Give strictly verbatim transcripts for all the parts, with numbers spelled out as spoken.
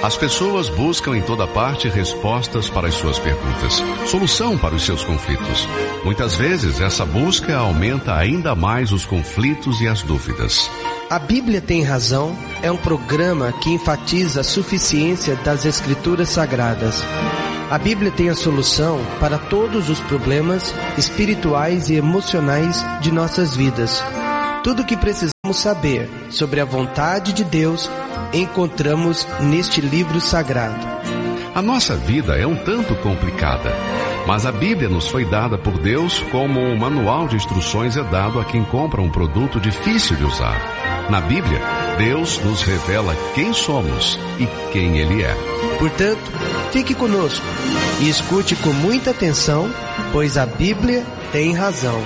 As pessoas buscam em toda parte respostas para as suas perguntas, solução para os seus conflitos. Muitas vezes, essa busca aumenta ainda mais os conflitos e as dúvidas. A Bíblia Tem Razão é um programa que enfatiza a suficiência das Escrituras Sagradas. A Bíblia tem a solução para todos os problemas espirituais e emocionais de nossas vidas. Tudo o que precisamos saber sobre a vontade de Deus encontramos neste livro sagrado. A nossa vida é um tanto complicada, mas a Bíblia nos foi dada por Deus como um manual de instruções é dado a quem compra um produto difícil de usar. Na Bíblia, Deus nos revela quem somos e quem Ele é. Portanto, fique conosco e escute com muita atenção, pois a Bíblia tem razão.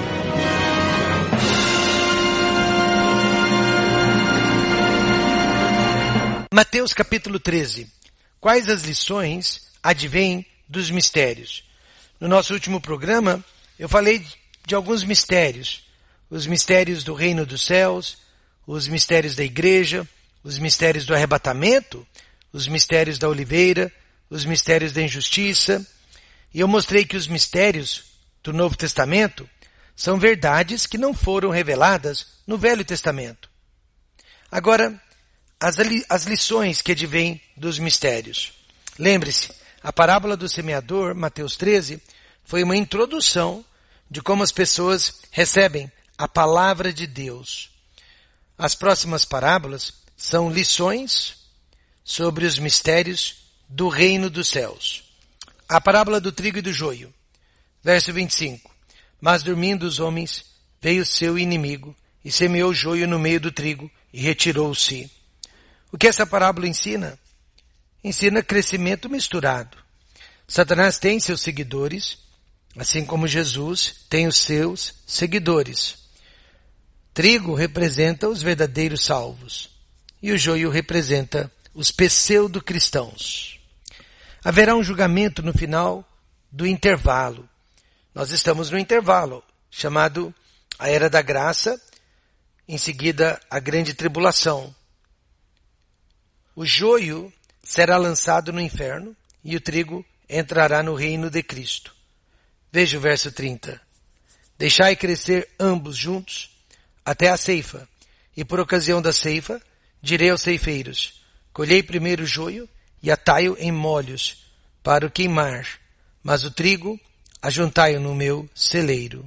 Mateus capítulo treze. Quais as lições advêm dos mistérios? No nosso último programa, eu falei de alguns mistérios. Os mistérios do reino dos céus, os mistérios da igreja, os mistérios do arrebatamento, os mistérios da oliveira, os mistérios da injustiça. E eu mostrei que os mistérios do Novo Testamento são verdades que não foram reveladas no Velho Testamento. Agora, As, as lições que advêm dos mistérios. Lembre-se, a parábola do semeador, Mateus treze, foi uma introdução de como as pessoas recebem a palavra de Deus. As próximas parábolas são lições sobre os mistérios do reino dos céus. A parábola do trigo e do joio, verso vinte e cinco. Mas dormindo os homens, veio seu inimigo e semeou joio no meio do trigo e retirou-se. O que essa parábola ensina? Ensina crescimento misturado. Satanás tem seus seguidores, assim como Jesus tem os seus seguidores. Trigo representa os verdadeiros salvos e o joio representa os pseudo-cristãos. Haverá um julgamento no final do intervalo. Nós estamos no intervalo, chamado a Era da Graça, em seguida a Grande Tribulação. O joio será lançado no inferno e o trigo entrará no reino de Cristo. Veja o verso trinta. Deixai crescer ambos juntos até a ceifa, e por ocasião da ceifa direi aos ceifeiros, colhei primeiro o joio e atai-o em molhos para o queimar, mas o trigo ajuntai-o no meu celeiro.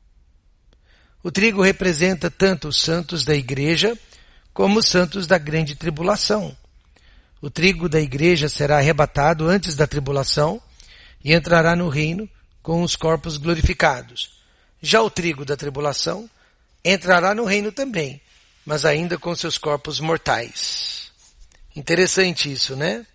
O trigo representa tanto os santos da igreja como os santos da grande tribulação. O trigo da igreja será arrebatado antes da tribulação e entrará no reino com os corpos glorificados. Já o trigo da tribulação entrará no reino também, mas ainda com seus corpos mortais. Interessante isso, né?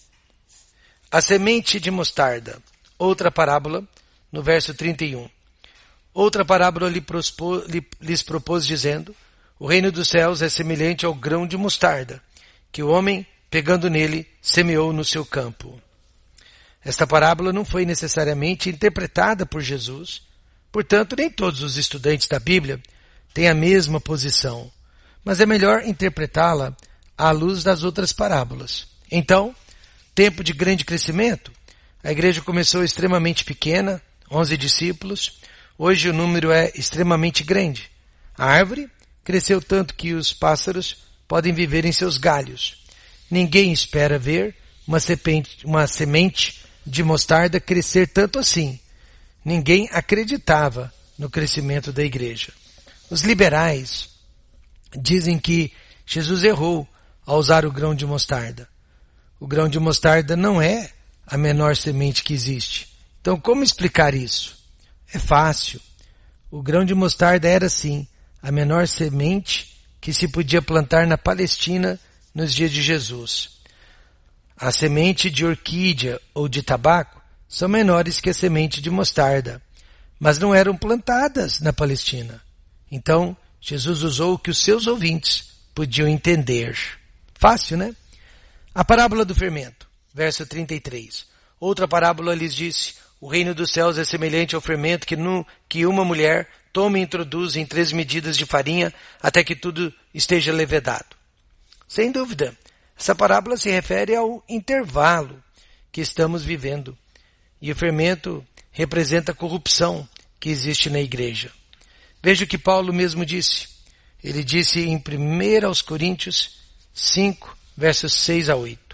A semente de mostarda. Outra parábola, no verso trinta e um. Outra parábola lhe prospô, lhe, lhes propôs dizendo, o reino dos céus é semelhante ao grão de mostarda, que o homem, pegando nele, semeou no seu campo. Esta parábola não foi necessariamente interpretada por Jesus, portanto, nem todos os estudantes da Bíblia têm a mesma posição, mas é melhor interpretá-la à luz das outras parábolas. Então, tempo de grande crescimento, a igreja começou extremamente pequena, onze discípulos, hoje o número é extremamente grande. A árvore cresceu tanto que os pássaros podem viver em seus galhos. Ninguém espera ver uma semente, uma semente de mostarda crescer tanto assim. Ninguém acreditava no crescimento da igreja. Os liberais dizem que Jesus errou ao usar o grão de mostarda. O grão de mostarda não é a menor semente que existe. Então, como explicar isso? É fácil. O grão de mostarda era, sim, a menor semente que se podia plantar na Palestina nos dias de Jesus. A semente de orquídea ou de tabaco são menores que a semente de mostarda, mas não eram plantadas na Palestina. Então, Jesus usou o que os seus ouvintes podiam entender. Fácil, né? A parábola do fermento, verso trinta e três. Outra parábola lhes disse, o reino dos céus é semelhante ao fermento que, no, que uma mulher toma e introduz em três medidas de farinha até que tudo esteja levedado. Sem dúvida, Essa parábola se refere ao intervalo que estamos vivendo. E o fermento representa a corrupção que existe na igreja. Veja o que Paulo mesmo disse. Ele disse em primeira aos Coríntios cinco, versos seis a oito.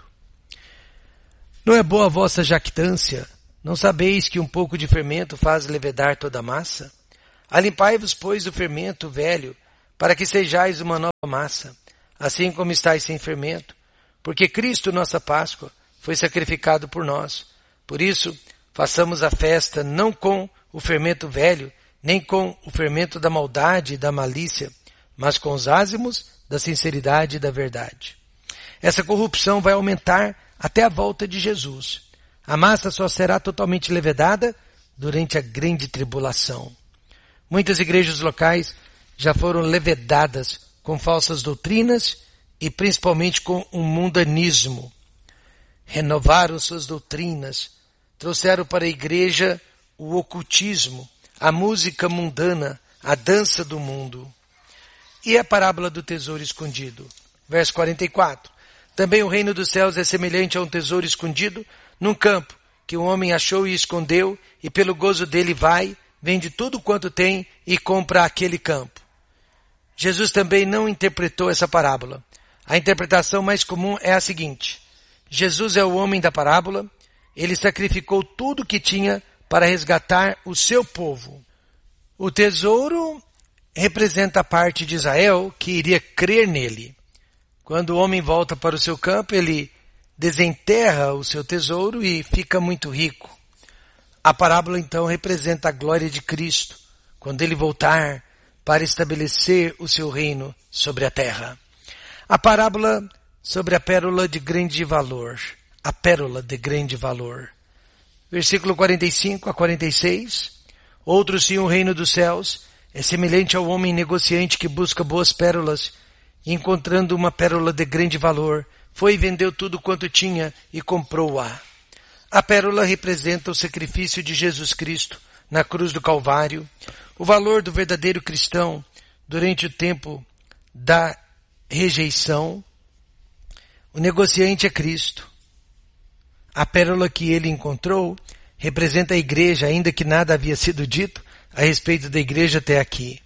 Não é boa a vossa jactância? Não sabeis que um pouco de fermento faz levedar toda a massa? Alimpai-vos, pois, do fermento velho, para que sejais uma nova massa, assim como estáis sem fermento, porque Cristo, nossa Páscoa, foi sacrificado por nós. Por isso, façamos a festa não com o fermento velho, nem com o fermento da maldade e da malícia, mas com os ázimos da sinceridade e da verdade. Essa corrupção vai aumentar até a volta de Jesus. A massa só será totalmente levedada durante a grande tribulação. Muitas igrejas locais já foram levedadas com falsas doutrinas e principalmente com um mundanismo. Renovaram suas doutrinas, trouxeram para a igreja o ocultismo, a música mundana, a dança do mundo. E a parábola do tesouro escondido. Verso quarenta e quatro. Também o reino dos céus é semelhante a um tesouro escondido num campo, que um homem achou e escondeu, e pelo gozo dele vai, vende tudo quanto tem e compra aquele campo. Jesus também não interpretou essa parábola. A interpretação mais comum é a seguinte: Jesus é o homem da parábola, ele sacrificou tudo que tinha para resgatar o seu povo. O tesouro representa a parte de Israel que iria crer nele. Quando o homem volta para o seu campo, ele desenterra o seu tesouro e fica muito rico. A parábola então representa a glória de Cristo, quando ele voltar para estabelecer o seu reino sobre a terra. A parábola sobre a pérola de grande valor. A pérola de grande valor. Versículo quarenta e cinco a quarenta e seis. Outro sim, o reino dos céus é semelhante ao homem negociante que busca boas pérolas, e encontrando uma pérola de grande valor, foi e vendeu tudo quanto tinha e comprou-a. A pérola representa o sacrifício de Jesus Cristo na cruz do Calvário, o valor do verdadeiro cristão durante o tempo da rejeição. O negociante é Cristo. A pérola que ele encontrou representa a igreja, ainda que nada havia sido dito a respeito da igreja até aqui.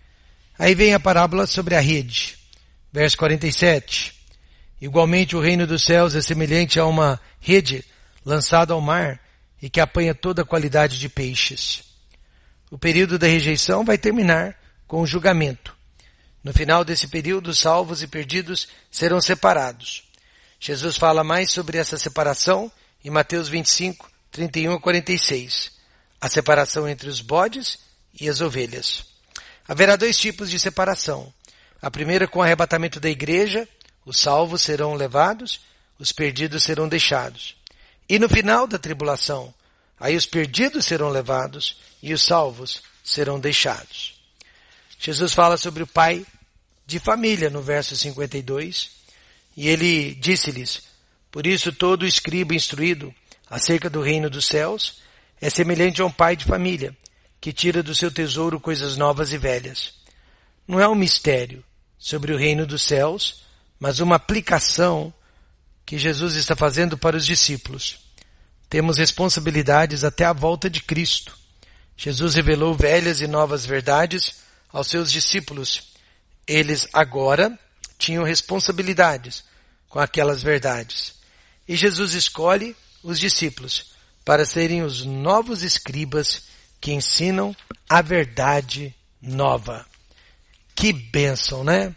Aí vem a parábola sobre a rede. Verso quarenta e sete. Igualmente o reino dos céus é semelhante a uma rede lançada ao mar e que apanha toda a qualidade de peixes. O período da rejeição vai terminar com o julgamento. No final desse período, os salvos e perdidos serão separados. Jesus fala mais sobre essa separação em Mateus vinte e cinco, trinta e um a quarenta e seis. A separação entre os bodes e as ovelhas. Haverá dois tipos de separação. A primeira com o arrebatamento da igreja, os salvos serão levados, os perdidos serão deixados. E no final da tribulação, aí os perdidos serão levados e os salvos serão deixados. Jesus fala sobre o pai de família no verso cinquenta e dois, e ele disse-lhes: por isso todo escriba instruído acerca do reino dos céus é semelhante a um pai de família, que tira do seu tesouro coisas novas e velhas. Não é um mistério sobre o reino dos céus, mas uma aplicação que Jesus está fazendo para os discípulos. Temos responsabilidades até a volta de Cristo. Jesus revelou velhas e novas verdades aos seus discípulos. Eles agora tinham responsabilidades com aquelas verdades. E Jesus escolhe os discípulos para serem os novos escribas que ensinam a verdade nova. Que bênção, né?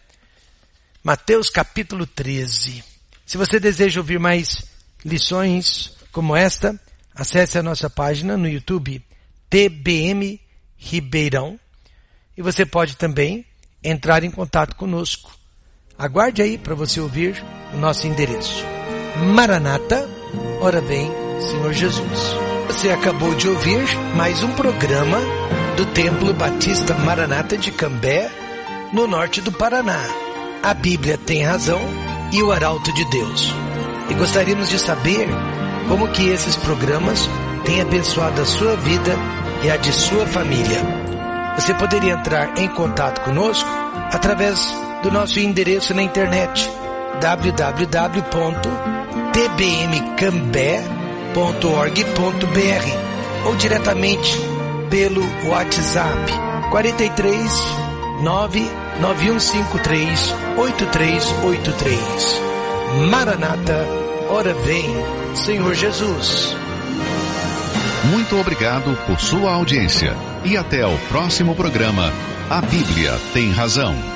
Mateus capítulo treze. Se você deseja ouvir mais lições como esta, acesse a nossa página no YouTube, T B M Ribeirão. E você pode também entrar em contato conosco. Aguarde aí para você ouvir o nosso endereço. Maranata, ora vem, Senhor Jesus. Você acabou de ouvir mais um programa do Templo Batista Maranata de Cambé, no norte do Paraná. A Bíblia tem razão e o arauto de Deus. E gostaríamos de saber como que esses programas têm abençoado a sua vida e a de sua família. Você poderia entrar em contato conosco através do nosso endereço na internet, w w w ponto t b m cambé ponto org ponto b r ou diretamente pelo WhatsApp quarenta e três, nove nove um cinco três, oito três oito três. Maranata, ora vem, Senhor Jesus. Muito obrigado por sua audiência e até o próximo programa A Bíblia Tem Razão.